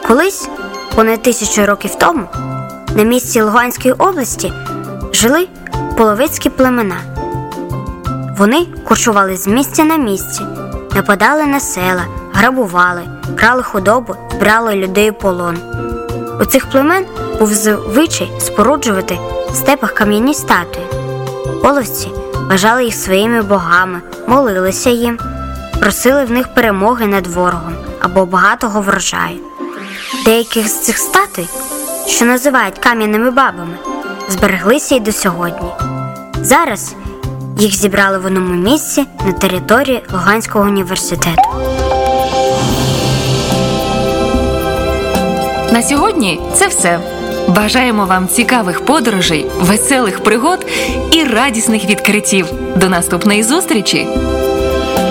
Колись, понад 1000 років тому, на місці Луганської області жили половецькі племена. Вони кочували з місця на місце, нападали на села, грабували, крали худобу, брали людей у полон. У цих племен був звичай споруджувати в степах кам'яні статуї. Половці вважали їх своїми богами, молилися їм, просили в них перемоги над ворогом або багатого врожаю. Деяких з цих статуй, що називають кам'яними бабами, збереглися й до сьогодні. Зараз їх зібрали в одному місці на території Луганського університету. На сьогодні це все. Бажаємо вам цікавих подорожей, веселих пригод і радісних відкриттів. До наступної зустрічі!